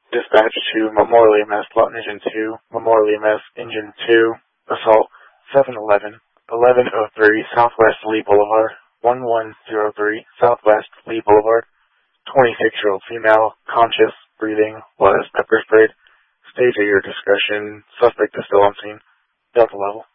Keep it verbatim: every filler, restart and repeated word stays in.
Dispatch to Memorial E M S, Lawton Engine two, Memorial E M S, Engine two, Assault seven eleven, eleven oh three Southwest Lee Boulevard, one one zero three Southwest Lee Boulevard, twenty-six-year-old female, conscious, breathing, was pepper sprayed. Stage at your discretion. Suspect is still on scene. Delta level.